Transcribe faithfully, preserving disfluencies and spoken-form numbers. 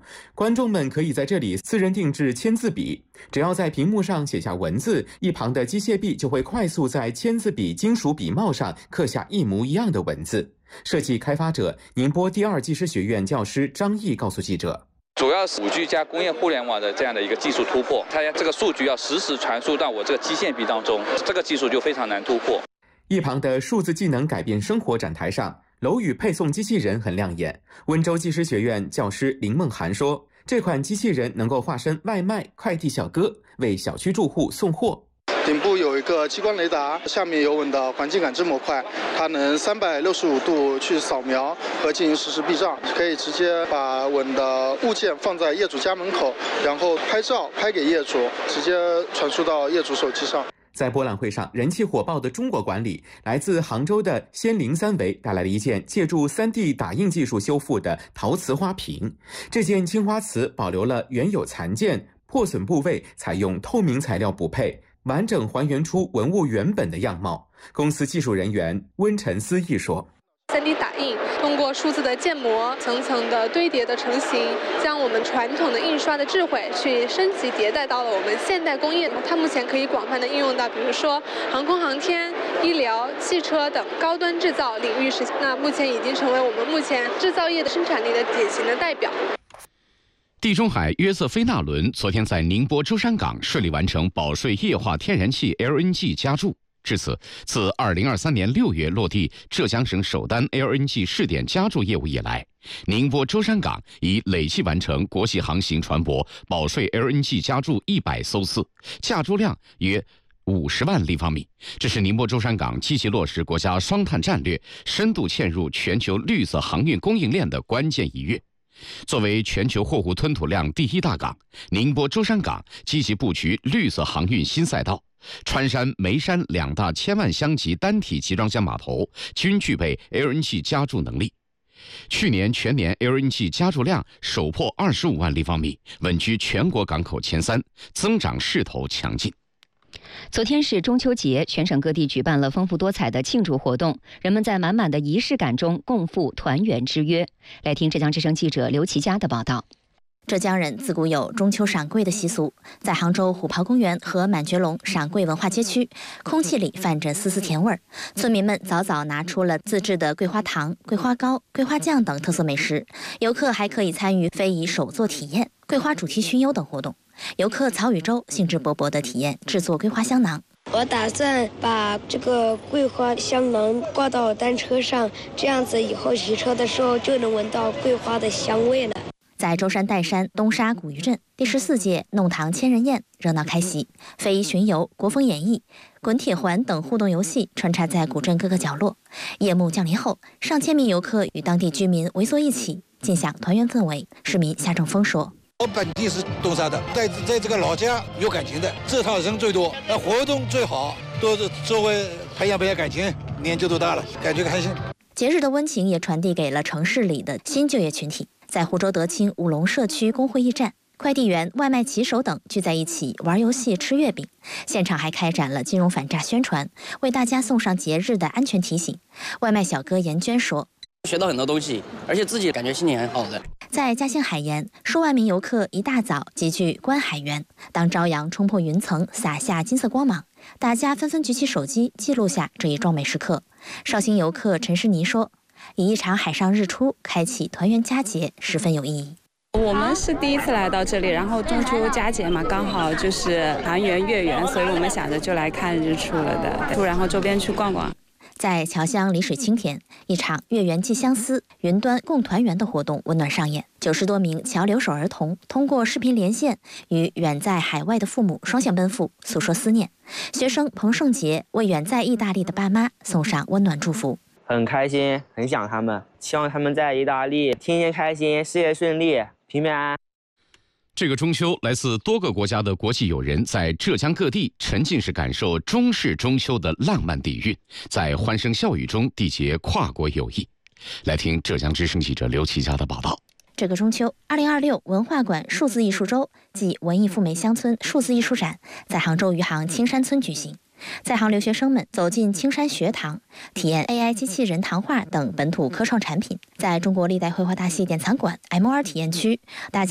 观众们可以在这里私人定制签字笔，只要在屏幕上写下文字，一旁的机械臂就会快速在签字笔金属笔帽上刻下一模一样的文字。设计开发者宁波第二技师学院教师张毅告诉记者， 主要是 五 G 加工业互联网的这样的一个技术突破，它这个数据要实时传输到我这个机械臂当中，这个技术就非常难突破。 一旁的数字技能改变生活展台上，楼宇配送机器人很亮眼。温州技师学院教师林梦涵说，这款机器人能够化身外卖快递小哥，为小区住户送货。 顶部有一个激光雷达，下面有我们的环境感知模块，它能三百六十五度去扫描和进行实时避障，可以直接把我们的物件放在业主家门口，然后拍照拍给业主，直接传输到业主手机上。 在博览会上，人气火爆的中国馆里，来自杭州的仙灵三维带来了一件借助 三 D 打印技术修复的陶瓷花瓶。这件青花瓷保留了原有残件，破损部位采用透明材料补配，完整还原出文物原本的样貌。公司技术人员温晨思义说， 三 D 打印通过数字的建模，层层的堆叠的成型，将我们传统的印刷的智慧去升级迭代到了我们现代工业。它目前可以广泛的应用到，比如说航空航天、医疗、汽车等高端制造领域实现。那目前已经成为我们目前制造业的生产力的典型的代表。 地中海约瑟菲纳轮昨天在宁波舟山港顺利完成保税液化天然气 L N G 加注。至此，自二零二三年六月落地浙江省首单 L N G 试点加注业务以来，宁波舟山港已累计完成国际航行船舶保税 L N G 加注一百艘次，加注量约五十万立方米。这是宁波舟山港积极落实国家双碳战略，深度嵌入全球绿色航运供应链的关键一跃。作为全球货物吞吐量第一大港，宁波舟山港积极布局绿色航运新赛道。川山、眉山两大千万箱级单体集装箱码头均具备 L N G 加注能力。去年全年 L N G 加注量首破二十五万立方米，稳居全国港口前三，增长势头强劲。 昨天是中秋节，全省各地举办了丰富多彩的庆祝活动，人们在满满的仪式感中共赴团圆之约。来听浙江之声记者刘其佳的报道。 浙江人自古有中秋赏桂的习俗，在杭州虎跑公园和满觉龙赏桂文化街区，空气里泛着丝丝甜味儿。村民们早早拿出了自制的桂花糖、桂花糕、桂花酱等特色美食，游客还可以参与非遗手作体验、桂花主题巡游等活动。游客曹宇洲兴致勃勃地体验制作桂花香囊。 我打算把这个桂花香囊挂到单车上，这样子以后骑车的时候就能闻到桂花的香味了。 在舟山岱山东沙古鱼镇，第十四届弄堂千人宴热闹开席，非遗巡游、国风演绎、滚铁环等互动游戏穿插在古镇各个角落。夜幕降临后，上千名游客与当地居民围坐一起，尽享团圆氛围。市民夏正峰说：“ 我本地是东沙的，在在这个老家有感情的，这趟人最多，那活动最好，都是作为培养培养感情，年纪都大了，感觉开心。” 节日的温情也传递给了城市里的新就业群体。在湖州德清五龙社区工会驿站，快递员、外卖骑手等聚在一起玩游戏、吃月饼。现场还开展了金融反诈宣传，为大家送上节日的安全提醒。外卖小哥严娟说：“ 学到很多东西，而且自己感觉心情很好的。” 在嘉兴海盐，数万名游客一大早集聚观海园。当朝阳冲破云层，洒下金色光芒，大家纷纷举起手机记录下这一壮美时刻。绍兴游客陈诗妮说：“以一场海上日出开启团圆佳节，十分有意义。” 我们是第一次来到这里，然后中秋佳节嘛，刚好就是团圆月圆，所以我们想着就来看日出了的，然后周边去逛逛。 在侨乡丽水青田，一场月圆寄相思、云端共团圆的活动温暖上演。九十多名侨留守儿童通过视频连线，与远在海外的父母双向奔赴，诉说思念。学生彭胜杰为远在意大利的爸妈送上温暖祝福。 很开心，很想他们，希望他们在意大利天天开心，事业顺利，平平安安。 这个中秋，来自多个国家的国际友人在浙江各地沉浸式感受中式中秋的浪漫底蕴，在欢声笑语中缔结跨国友谊。来听浙江之声记者刘其佳的报道。 这个中秋，二零二六文化馆数字艺术周暨文艺赴美乡村数字艺术展在杭州余杭青山村举行。在杭留学生们走进青山学堂，体验 A I 机器人谈话等本土科创产品。在中国历代绘画大系典藏馆 M 二体验区，大家